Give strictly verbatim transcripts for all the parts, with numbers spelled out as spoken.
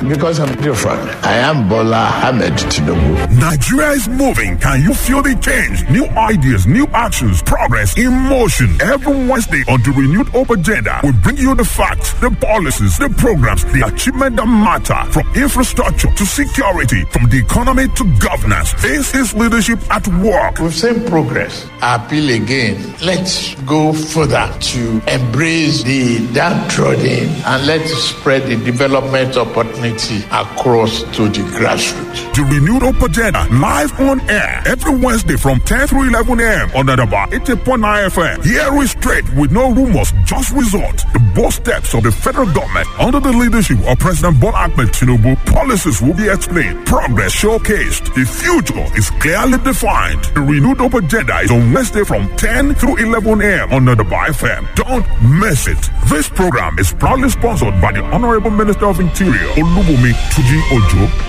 because I'm different. I am Bola Ahmed Tinubu. Nigeria is moving. Can you feel the change? New ideas, new actions, progress in motion. Every Wednesday on the Renewed Hope Agenda, we bring you the facts, the policies, the programs, the achievement that matter, from infrastructure to security, from the economy to governance. This is leadership at work. We've seen progress. I appeal again. Let's go further to embrace the downtrodden and let's spread the development opportunity across to the grassroots. The Renewed Hope Agenda, live on air every Wednesday from ten through eleven a.m. on Adaba eighty point nine F M. Here we straight with no rumors, just results. The bold steps of the federal government under the leadership of President Bola Ahmed Tinubu. Policies will be explained, progress showcased. The future is clearly defined. The Renewed Hope Agenda is on Wednesday from ten through eleven a.m. on Adaba F M. Don't miss it. This program is proudly sponsored by the Honorable Minister of Interior, Olubunmi Tuji Ojo.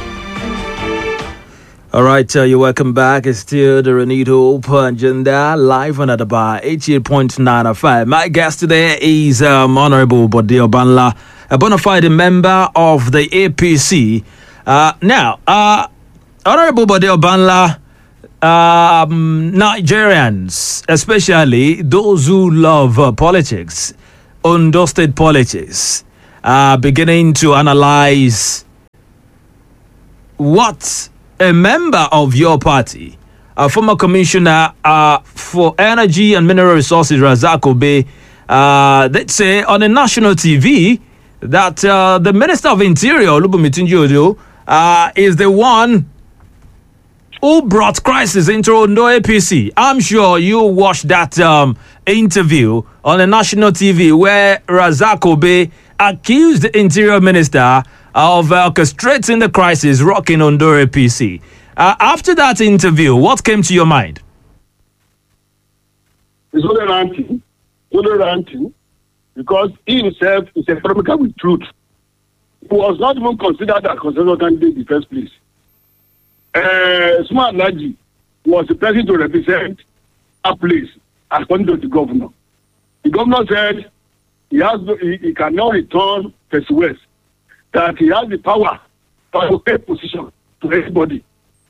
All right, uh, you're welcome back. It's still the Renewed Hope Agenda live on Adaba eighty-eight point nine F M. My guest today is um, Honorable Bode Obanla, a bona fide member of the A P C. Uh, now, uh, Honorable Bode Obanla, um, Nigerians, especially those who love uh, politics, Ondo State politics, are beginning to analyze what a member of your party, a former commissioner uh, for energy and mineral resources, Razak Obe, uh, they say on a national T V that uh, the Minister of Interior, Olubunmi Tunji Ojo, uh, is the one who brought crisis into Ondo A P C. I'm sure you watched that um, interview on a national T V where Razak Obe accused the Interior Minister of orchestrating the crisis rocking Ondo A P C. Uh, after that interview, what came to your mind? It's only ranting, only ranting, because he himself is a economical with truth. He was not even considered a consensus candidate in the first place. Uh, Smart Naji was the person to represent a place according to the governor. The governor said he has no, he, he cannot return First West, that he has the power to allocate position to anybody.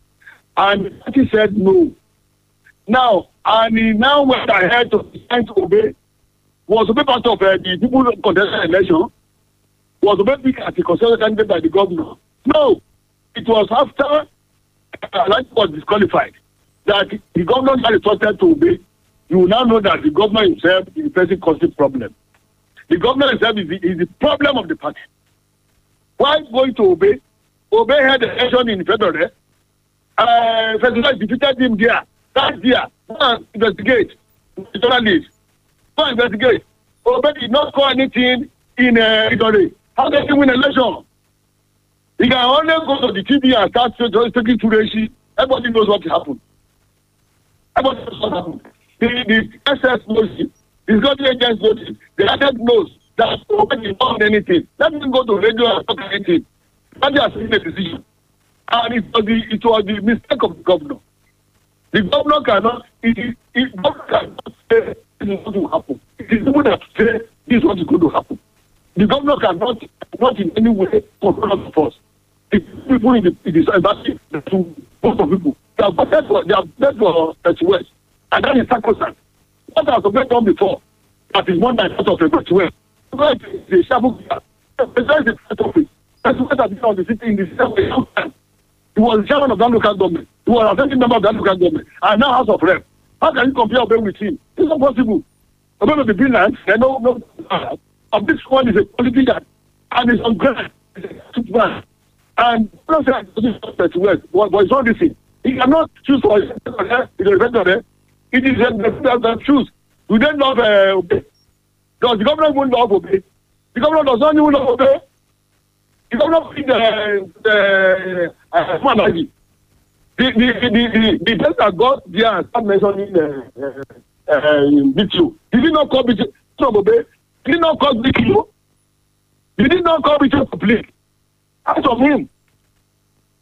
And he said no. Now, and he now went ahead to trying to obey. Was obeyed part of uh, the people who contested the election. Was obeyed as a consensus candidate by the governor. No, it was after uh, that was disqualified that the governor had trusted to obey. You will now know that the governor himself is the person causing problem. The governor himself is the, is the problem of the party. Why going to obey? Obey had the election in February. Uh, February defeated him there. That year, go and investigate. Journalists, go and investigate. Obey did not call anything in uh, February. How does he win election? He can only go to the T V and start taking to the Everybody knows what happened. Everybody knows what happened. The, the S S knows it. The government agents knows it. The S S knows that nobody is not anything. Let me go to radio and talk anything. That has taken a decision. And it was, the, it was the mistake of the governor. The governor cannot, it is, it, governor cannot say this is what will happen. It is the one that say this is what is going to happen. The governor cannot, not in any way control the force. The people in the, in the embassy, the two, most of people, they have voted for, they have voted for First West. And that is sacrosanct. What has been done before, that is one that of the First West. Because the Shabu, the president is the office. First West has been on the city in the system for a long time. He was the chairman of that local government. He was a second member of that local government. And now House of Rep. How can you compare Obey with him? It's not possible. Obey may be brilliant. They know, no, uh, of this one is a politician. And it's on ground. It's a good man. And don't say that West, but it's not this thing. He cannot choose for his it. It is the that choose. Do they love uh, Obey? Does the government even love Obey? The government does not even love Obey. The government is the the uh, man like the the the the the person that got there and start mentioning uh, uh, uh, B T O. Did he not call B T O? No, Obey. Did he not call B T O? Did he not call B T O to play? As of him,